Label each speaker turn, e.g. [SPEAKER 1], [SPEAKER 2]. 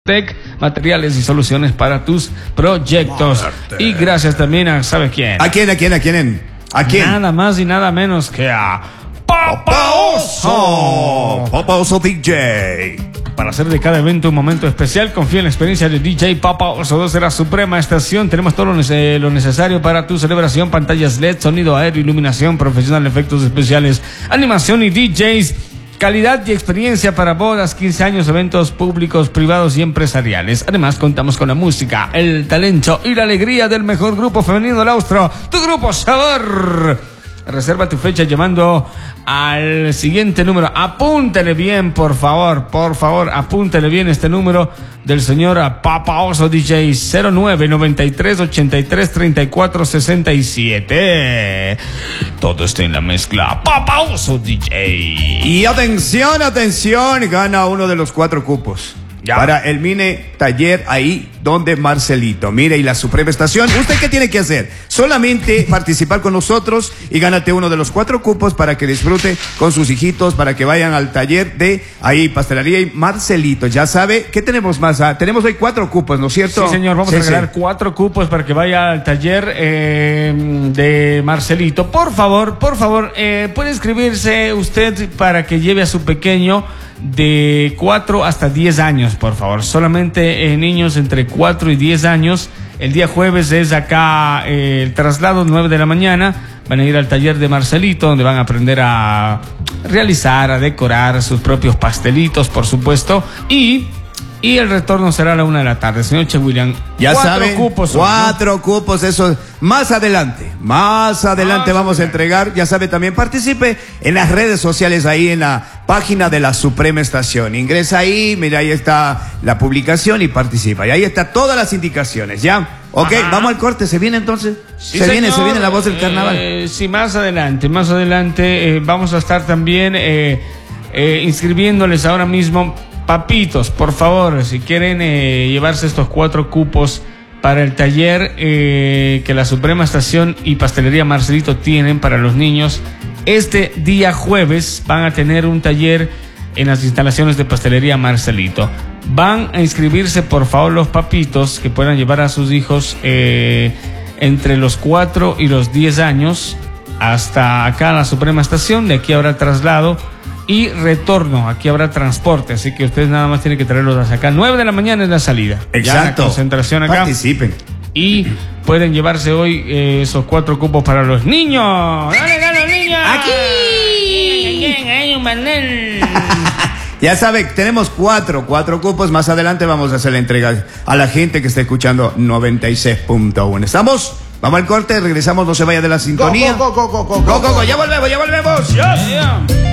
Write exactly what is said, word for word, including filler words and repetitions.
[SPEAKER 1] Tech, materiales y soluciones para tus proyectos. Marte. Y gracias también a, ¿sabes quién?
[SPEAKER 2] ¿A quién? ¿A quién? ¿A quién? ¿A quién?
[SPEAKER 1] Nada más y nada menos que a
[SPEAKER 2] Papa Oso. Papa Oso D J.
[SPEAKER 1] Para hacer de cada evento un momento especial, confía en la experiencia de D J Papa Oso dos de la Suprema Estación. Tenemos todo lo, nece- lo necesario para tu celebración: pantallas L E D, sonido aéreo, iluminación profesional, efectos especiales, animación y D Js. Calidad y experiencia para bodas, quince años, eventos públicos, privados y empresariales. Además, contamos con la música, el talento y la alegría del mejor grupo femenino del Austro, tu grupo Sabor. Reserva tu fecha llamando al siguiente número. Apúntale bien, por favor, por favor, apúntale bien este número del señor Papa Oso D J: cero nueve noventa y tres ochenta y tres treinta y cuatro sesenta y siete. Todo está en la mezcla Papa Oso D J.
[SPEAKER 2] Y atención, atención, gana uno de los cuatro cupos. Ya. Para el mini taller ahí donde Marcelito. Mire, y la Suprema Estación, ¿usted qué tiene que hacer? Solamente participar con nosotros y gánate uno de los cuatro cupos para que disfrute con sus hijitos, para que vayan al taller de ahí, Pastelería y Marcelito. Ya sabe, ¿qué tenemos más? Ah, tenemos hoy cuatro cupos, ¿no es cierto?
[SPEAKER 1] Sí, señor, vamos
[SPEAKER 2] sí,
[SPEAKER 1] a regalar
[SPEAKER 2] sí.
[SPEAKER 1] cuatro cupos para que vaya al taller eh, de Marcelito. Por favor, por favor, eh, puede inscribirse usted para que lleve a su pequeño de cuatro hasta diez años, por favor. Solamente eh, niños entre cuatro y diez años. El día jueves es acá eh, el traslado, nueve de la mañana. Van a ir al taller de Marcelito, donde van a aprender a realizar, a decorar sus propios pastelitos, por supuesto. Y... Y el retorno será a la una de la tarde, señor Che William.
[SPEAKER 2] Ya
[SPEAKER 1] cuatro
[SPEAKER 2] saben,
[SPEAKER 1] cupos.
[SPEAKER 2] Cuatro ¿no? cupos, eso. Más adelante, más adelante ah, vamos sí, a entregar. Ya sabe, también participe en las redes sociales, ahí en la página de la Suprema Estación. Ingresa ahí, mira, ahí está la publicación y participa. Y ahí está todas las indicaciones, ¿ya? Ok, ajá. Vamos al corte, ¿se viene entonces?
[SPEAKER 1] Sí,
[SPEAKER 2] se
[SPEAKER 1] señor.
[SPEAKER 2] viene, se viene la voz del carnaval.
[SPEAKER 1] Eh, sí, más adelante, más adelante eh, vamos a estar también eh, eh, inscribiéndoles ahora mismo. Papitos, por favor, si quieren eh, llevarse estos cuatro cupos para el taller eh, que la Suprema Estación y Pastelería Marcelito tienen para los niños, este día jueves van a tener un taller en las instalaciones de Pastelería Marcelito. Van a inscribirse, por favor, los papitos que puedan llevar a sus hijos eh, entre los cuatro y los diez años hasta acá a la Suprema Estación. De aquí habrá traslado y retorno, aquí habrá transporte, así que ustedes nada más tienen que traerlos hasta acá. nueve de la mañana es la salida.
[SPEAKER 2] Exacto.
[SPEAKER 1] Ya la concentración acá.
[SPEAKER 2] Participen.
[SPEAKER 1] Y pueden llevarse hoy eh, esos cuatro cupos para los niños. ¡Dale, dale, niños!
[SPEAKER 2] ¡Aquí!
[SPEAKER 1] ¡Hay un panel!
[SPEAKER 2] Ya sabe, tenemos cuatro, cuatro cupos. Más adelante vamos a hacer la entrega a la gente que está escuchando noventa y seis punto uno. ¿Estamos? Vamos al corte, regresamos, no se vaya de la sintonía.
[SPEAKER 3] Go, go, go, go, go, go,
[SPEAKER 2] go, go, go. Ya volvemos, ya volvemos.
[SPEAKER 1] Yeah, yeah.